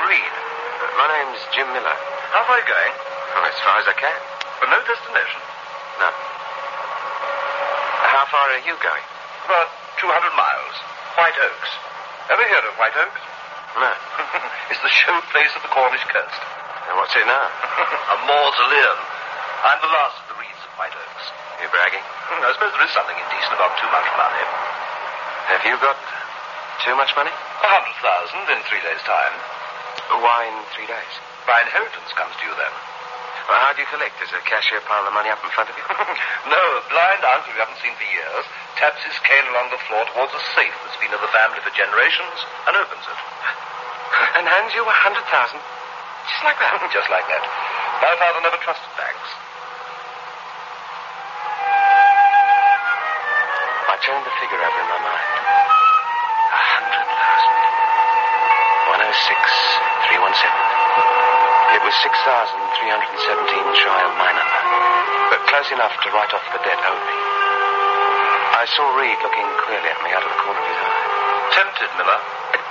Reed? My name's Jim Miller. How far are you going? Oh, as far as I can. But no destination. No. How far are you going? About 200 miles. White Oaks. Ever heard of White Oaks? No. It's the show place of the Cornish coast. And what's it now? A mausoleum. I'm the last of the Reeds of White Oaks. You bragging? I suppose there is something indecent about too much money. Have you got too much money? 100,000 in 3 days' time. Why in 3 days? My inheritance comes to you then. Well, how do you collect? Does a cashier pile the money up in front of you? No, a blind uncle we haven't seen for years taps his cane along the floor towards a safe that's been in the family for generations and opens it. And hands you 100,000? Just like that? Just like that. My father never trusted banks. I turned the figure over in my mind. 100,000. 106,317. It was 6,317 shy of my number, but close enough to write off the debt owed me. I saw Reed looking queerly at me out of the corner of his eye. Tempted, Miller?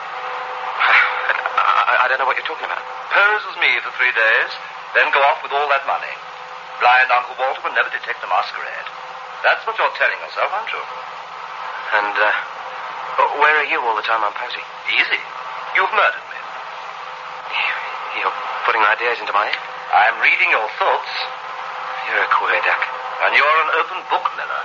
I don't know what you're talking about. Pose as me for 3 days, then go off with all that money. Blind Uncle Walter will never detect a masquerade. That's what you're telling yourself, aren't you? And, where are you all the time I'm posing? Easy. You've murdered me. You're putting ideas into my head? I'm reading your thoughts. You're a queer duck. And you're an open book, Miller.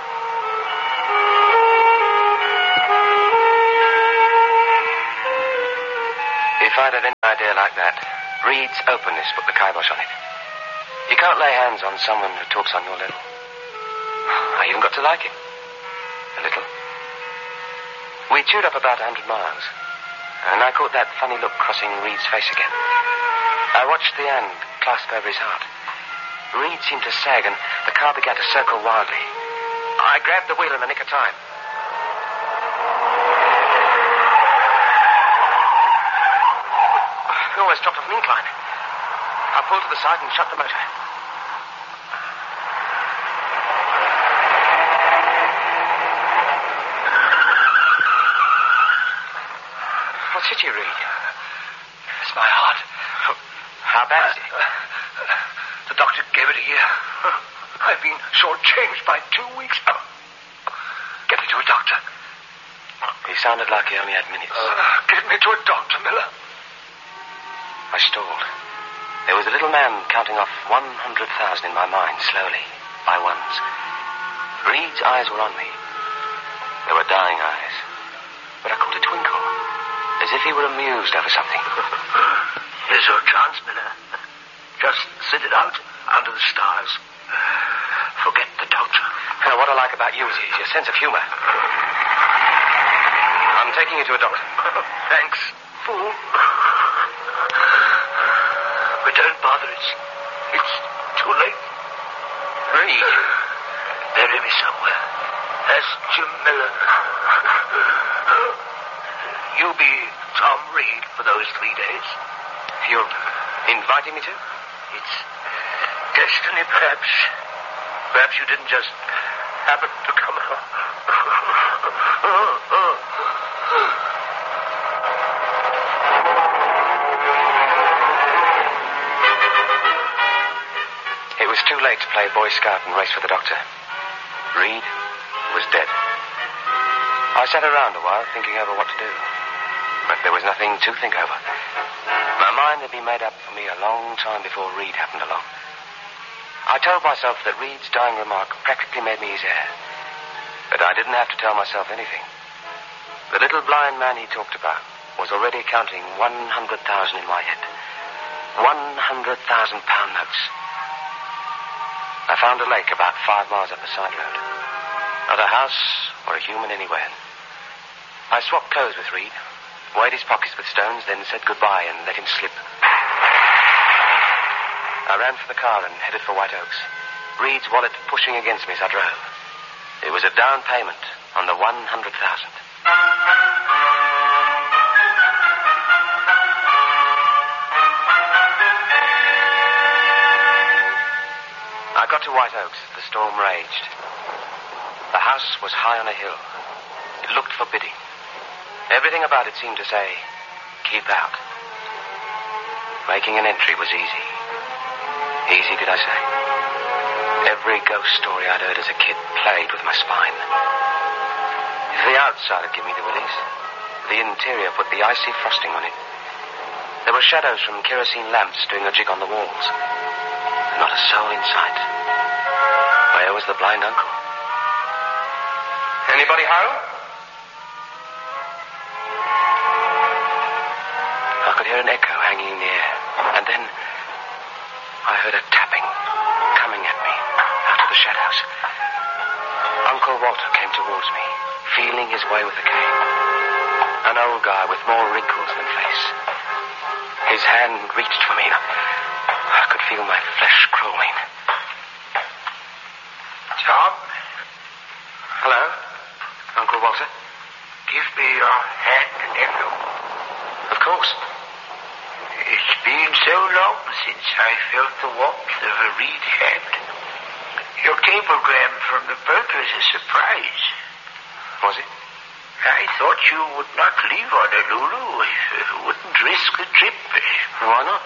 If I'd had any idea like that, Reed's openness put the kibosh on it. You can't lay hands on someone who talks on your level. I even got to like him. A little. We chewed up about 100 miles, and I caught that funny look crossing Reed's face again. I watched the hand clasp over his heart. Reed seemed to sag, and the car began to circle wildly. I grabbed the wheel in the nick of time. I almost dropped off an incline. I pulled to the side and shut the motor. What's hit you, Reed? It's my heart. How bad is it? The doctor gave it a year. I've been shortchanged by 2 weeks. Get me to a doctor. He sounded like he only had minutes. Get me to a doctor, Miller. I stalled. There was a little man counting off 100,000 in my mind, slowly, by ones. Reed's eyes were on me. They were dying eyes. But I caught a twinkle, as if he were amused over something. Here's your chance, Miller. Just sit it out under the stars. Forget the doctor. Now, what I like about you is your sense of humor. I'm taking you to a doctor. Thanks, fool. But don't bother. It's too late. Reed. Bury me somewhere. As Jim Miller. You be Tom Reed for those 3 days. You're inviting me to? It's destiny, perhaps. Perhaps you didn't just happen to come along. It was too late to play Boy Scout and race for the doctor. Reed was dead. I sat around a while thinking over what to do. But there was nothing to think over. My mind had been made up for me a long time before Reed happened along. I told myself that Reed's dying remark practically made me his heir. But I didn't have to tell myself anything. The little blind man he talked about was already counting 100,000 in my head. 100,000 pound notes. I found a lake about 5 miles up the side road. Not a house or a human anywhere. I swapped clothes with Reed, weighed his pockets with stones, then said goodbye and let him slip. I ran for the car and headed for White Oaks, Reed's wallet pushing against me as I drove. It was a down payment on the 100,000. I got to White Oaks as the storm raged. The house was high on a hill. It looked forbidding. Everything about it seemed to say, keep out. Making an entry was easy. Easy, did I say? Every ghost story I'd heard as a kid played with my spine. If the outside had given me the willies, the interior put the icy frosting on it. There were shadows from kerosene lamps doing a jig on the walls. Not a soul in sight. Where was the blind uncle? Anybody home? I could hear an echo hanging in the air. And then I heard a tapping coming at me out of the shadows. Uncle Walter came towards me, feeling his way with the cane. An old guy with more wrinkles than face. His hand reached for me. I could feel my flesh crawling. Tom? Hello, Uncle Walter. Give me your hand, nephew. Of course. It's been so long since I felt the warmth of a reed hand. Your cablegram from the boat was a surprise. Was it? I thought you would not leave Honolulu if you wouldn't risk the trip. Why not?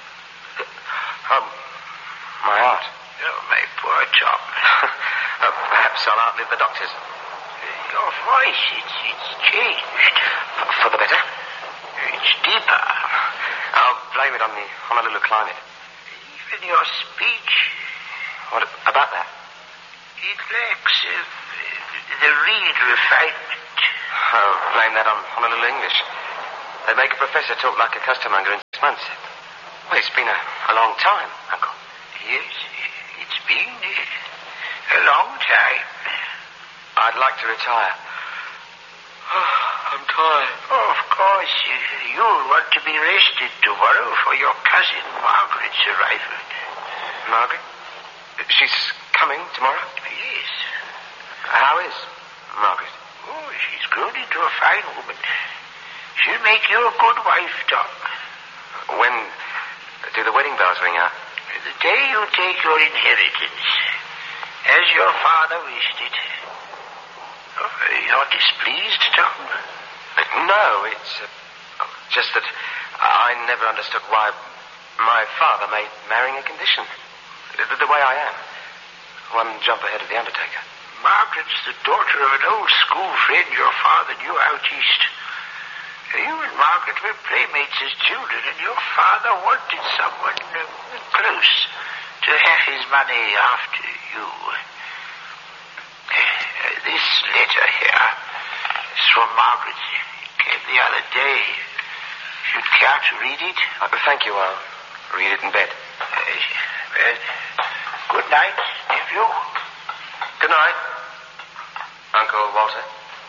My heart. Oh, my poor Tom. Perhaps I'll outlive the doctors. Your voice, it's changed. For the better? It's deeper. I'll blame it on the Honolulu climate. Even your speech. What about that? It lacks the reed refinement. Oh, blame that on Honolulu English. They make a professor talk like a costermonger in 6 months. Well, it's been a long time, Uncle. Yes, it's been a long time. I'd like to retire. Oh, I'm tired. Oh, of course, you'll want to be rested tomorrow for your cousin Margaret's arrival. Margaret? She's coming tomorrow? Yes. How is Margaret? Oh, she's grown into a fine woman. She'll make you a good wife, Tom. When do the wedding bells ring out? The day you take your inheritance, as your father wished it. Oh, you're displeased, Tom? No, it's just that I never understood why my father made marrying a condition. The way I am. One jump ahead of the undertaker. Margaret's the daughter of an old school friend your father knew out east. You and Margaret were playmates as children, and your father wanted someone close to have his money after you. This letter here is from Margaret. It came the other day. If you'd care to read it. Thank you. I'll read it in bed. Well, good night, nephew. Good night, Uncle Walter.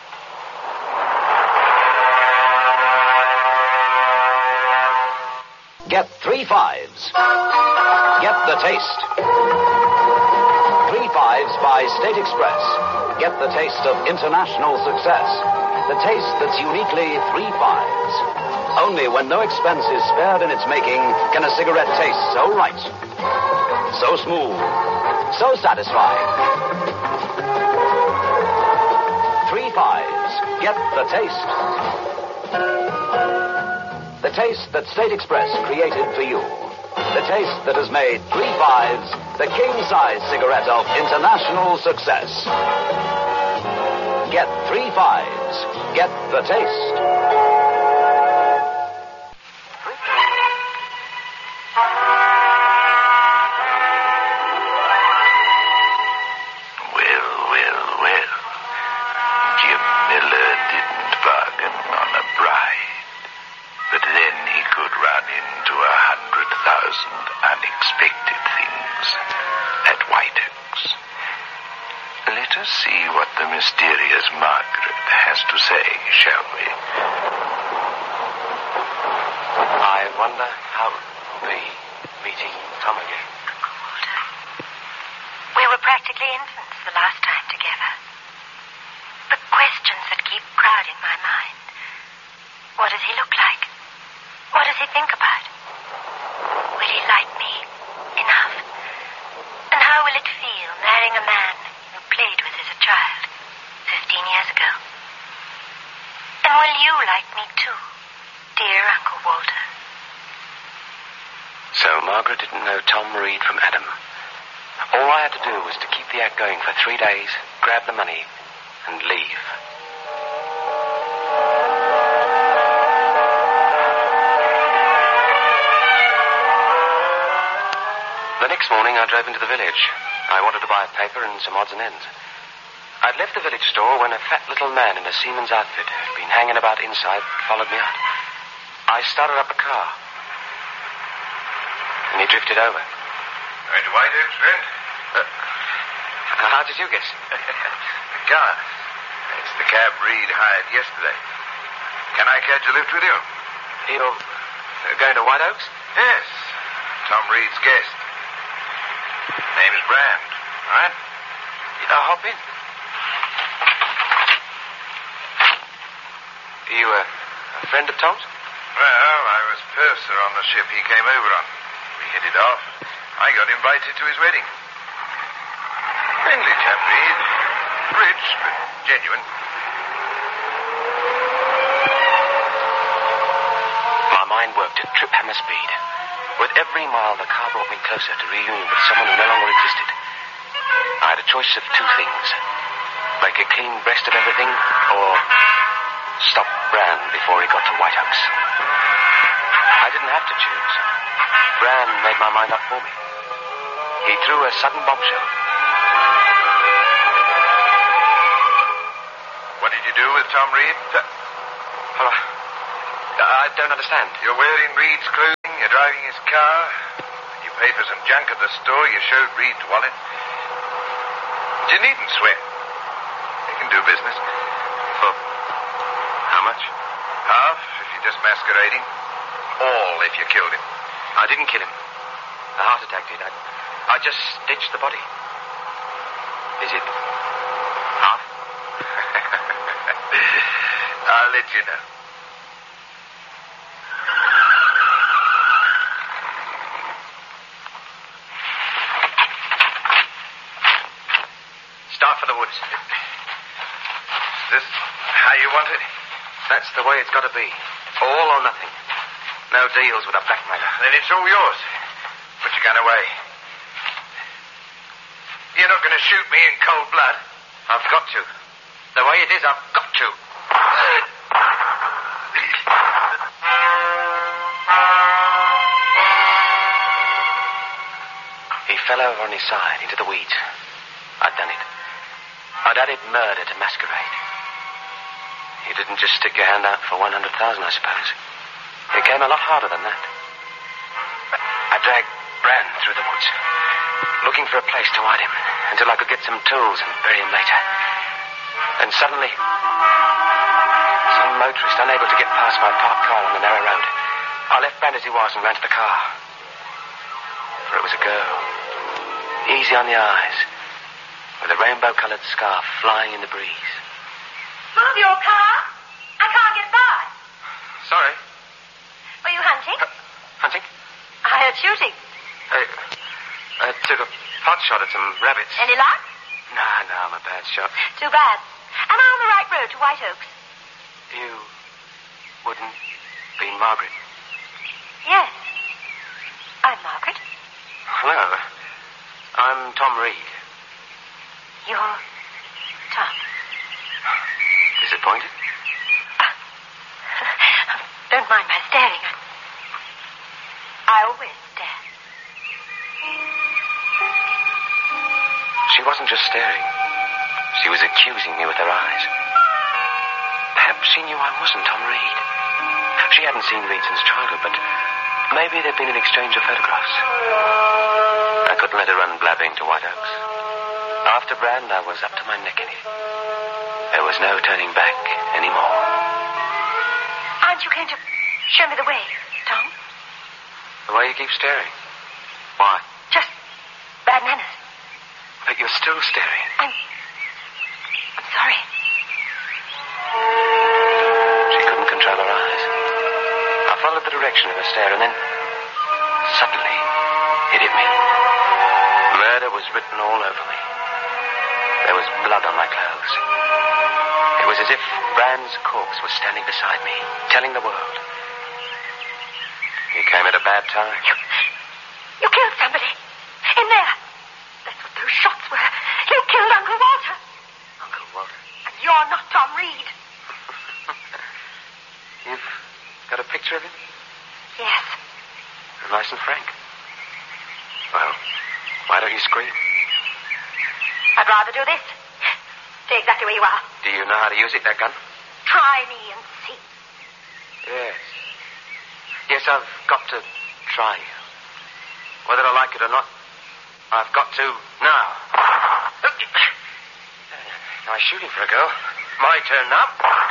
Get 3 5s. Get the taste. 3 5s by State Express. Get the taste of international success. The taste that's uniquely 3 5s. Only when no expense is spared in its making can a cigarette taste so right, so smooth, so satisfying. 3 5s. Get the taste. The taste that State Express created for you. The taste that has made 3 5s the king-size cigarette of international success. Get 3 5s. Get the taste. Well. Jim Miller didn't bargain on a bride. But then he could run into 100,000 unexpected things at White Oaks. Let us see what the mysterious Margaret has to say, shall we? I wonder how it will be meeting Tom again. Walter, we were practically infants the last time together. The questions that keep crowding my mind. What does he look like? What does he think about? Will he like me enough? And how will it feel marrying a man who played with as a child 15 years ago? And will you like me too, dear Uncle Walter? No, Margaret didn't know Tom Reed from Adam. All I had to do was to keep the act going for 3 days, grab the money, and leave. The next morning, I drove into the village. I wanted to buy a paper and some odds and ends. I'd left the village store when a fat little man in a seaman's outfit who'd been hanging about inside followed me out. I started up the car, and he drifted over. Going to White Oaks, friend? How did you guess? The car. It's the cab Reed hired yesterday. Can I catch a lift with you? You're going to White Oaks? Yes. Tom Reed's guest. Name's Brand. All right? Hop in. Are you a friend of Tom's? Well, I was purser on the ship he came over on. We hit it off. I got invited to his wedding. Friendly chap, Reed. Rich, but genuine. My mind worked at trip hammer speed. With every mile, the car brought me closer to reunion with someone who no longer existed. I had a choice of two things. Make a clean breast of everything, or stop Brand before he got to White Oaks. I didn't have to choose. Brand made my mind up for me. He threw a sudden bombshell. What did you do with Tom Reed? I don't understand. You're wearing Reed's clothing, you're driving his car. You paid for some junk at the store, you showed Reed's wallet. You needn't sweat. You can do business. For how much? Half if you're just masquerading. All if you killed him. I didn't kill him. A heart attack did. I just stitched the body. Is it half? I'll let you know. Start for the woods. Is this how you want it? That's the way it's got to be. All or nothing. No deals with a blackmailer. Then it's all yours. Put your gun away. You're not going to shoot me in cold blood. I've got to. The way it is, I've got to. He fell over on his side into the weeds. I'd done it. I'd added murder to masquerade. You didn't just stick your hand out for 100,000, I suppose. It came a lot harder than that. I dragged Brand through the woods, looking for a place to hide him until I could get some tools and bury him later. And suddenly, some motorist unable to get past my parked car on the narrow road. I left Brand as he was and ran to the car. For it was a girl, easy on the eyes, with a rainbow-colored scarf flying in the breeze. Move your car. I can't get by. Sorry. Were you hunting? Hunting? I heard shooting. I took a pot shot at some rabbits. Any luck? No, I'm a bad shot. Too bad. Am I on the right road to White Oaks? You wouldn't be Margaret? Yes. I'm Margaret. Hello. I'm Tom Reed. You're Tom. Disappointed? Don't mind my staring. I always stare. She wasn't just staring. She was accusing me with her eyes. Perhaps she knew I wasn't Tom Reed. She hadn't seen Reed since childhood, but maybe there'd been an exchange of photographs. I couldn't let her run blabbing to White Oaks. After Brand, I was up to my neck in it. There was no turning back anymore. Aren't you going to show me the way, Tom? The way you keep staring. Why? Just bad manners. But you're still staring. I'm sorry. She couldn't control her eyes. I followed the direction of her stare, and then suddenly it hit me. Murder was written all over me. There was blood on my clothes. It was as if Brand's corpse was standing beside me, telling the world. He came at a bad time. You killed somebody. In there. That's what those shots were. You killed Uncle Walter. Uncle Walter? And you're not Tom Reed. You've got a picture of him? Yes. Nice and frank. Well, why don't you scream? I'd rather do this. Stay exactly where you are. Do you know how to use it, that gun? Try me and see. Yes. Yes, I've got to try. Whether I like it or not, I've got to now. Nice shooting for a girl. My turn now.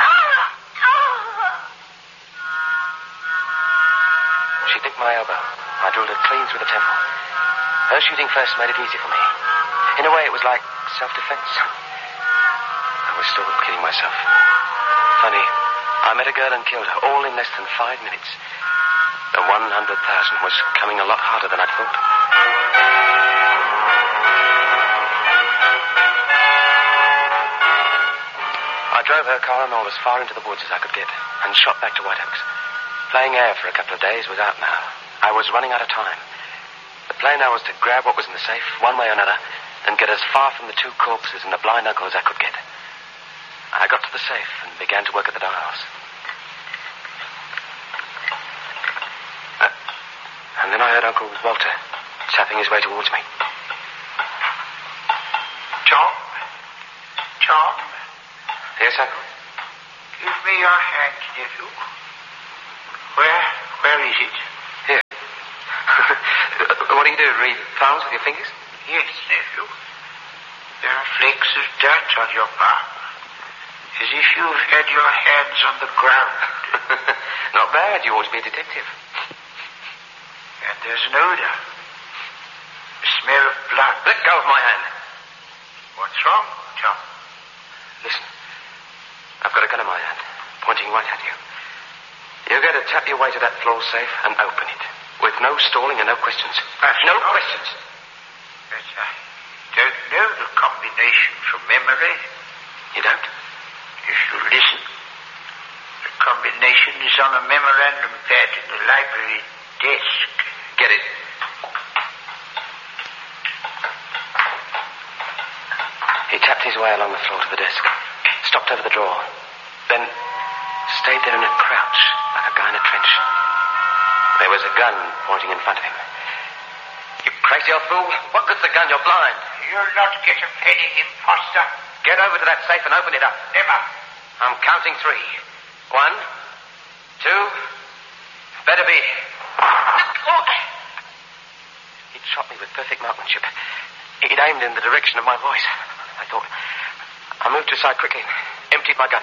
She nicked my elbow. I drilled it clean through the temple. Her shooting first made it easy for me. In a way, it was like self-defense. I was still kidding myself. Funny, I met a girl and killed her, all in less than 5 minutes. The 100,000 was coming a lot harder than I'd thought. I drove her car and all as far into the woods as I could get, and shot back to White Oaks. Playing air for a couple of days was out now. I was running out of time. The plan now was to grab what was in the safe, one way or another, and get as far from the two corpses and the blind uncle as I could get. I got to the safe and began to work at the dials. And then I heard Uncle Walter tapping his way towards me. Tom? Tom? Yes, Uncle? Give me your hand, nephew. Where is it? Here. What do you do, read palms with your fingers? Yes, nephew. There are flakes of dirt on your palm. As if you've had your hands on the ground. Not bad. You ought to be a detective. And there's an odor. A smell of blood. Let go of my hand. What's wrong, Tom? Listen. I've got a gun in my hand, pointing right at you. You're going to tap your way to that floor safe and open it. With no stalling and no questions. No questions. But I don't know the combination from memory. You don't? If you listen, the combination is on a memorandum pad in the library desk. Get it. He tapped his way along the floor to the desk, stopped over the drawer, then stayed there in a crouch like a guy in a trench. There was a gun pointing in front of him. You crazy old fool. What good's the gun? You're blind. You'll not get a penny, imposter. Get over to that safe and open it up. Never. I'm counting 3. 1, 2, better be. He'd shot me with perfect marksmanship. He'd aimed in the direction of my voice. I thought. I moved aside quickly and emptied my gun.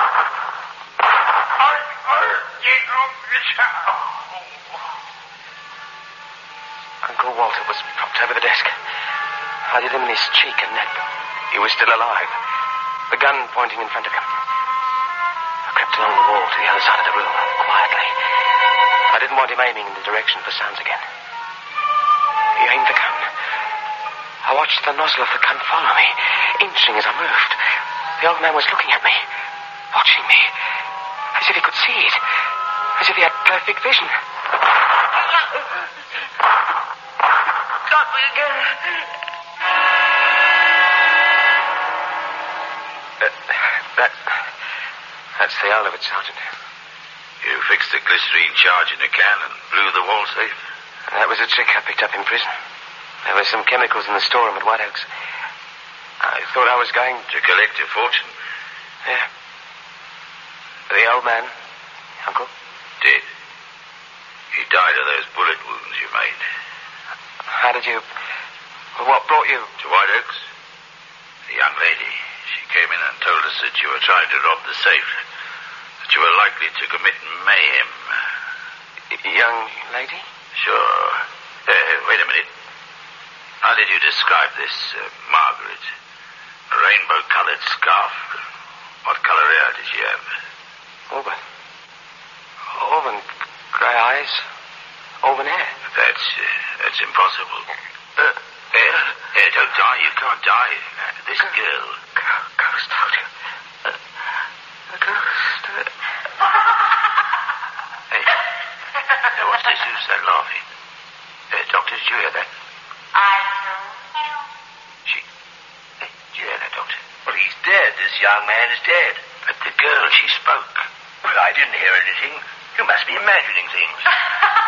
Uncle Walter was propped over the desk. I did him in his cheek and neck. He was still alive. The gun pointing in front of him. I crept along the wall to the other side of the room, quietly. I didn't want him aiming in the direction of the sounds again. He aimed the gun. I watched the nozzle of the gun follow me, inching as I moved. The old man was looking at me, watching me, as if he could see it, as if he had perfect vision. Got me again. That's the owl of it, Sergeant. You fixed a glycerine charge in a can and blew the wall safe. That was a trick I picked up in prison. There were some chemicals in the storeroom at White Oaks. I thought I was going to collect your fortune. Yeah. The old man, Uncle? Dead. He died of those bullet wounds you made. How did you... What brought you... To White Oaks? A young lady. She came in and told us that you were trying to rob the safe. That you were likely to commit mayhem. Young lady? Sure. Wait a minute. How did you describe this, Margaret? A rainbow-colored scarf. What color hair did she have? Auburn. Auburn. Grey eyes. Auburn hair. That's impossible. Don't die. You can't die. This girl. Ghost, told you. A ghost. Hey, what's this? Who's that laughing? Dr. you hear that? I told you. Hey, did you hear that, Doctor? Well, he's dead. This young man is dead. But the girl, she spoke. Well, I didn't hear anything. You must be imagining things.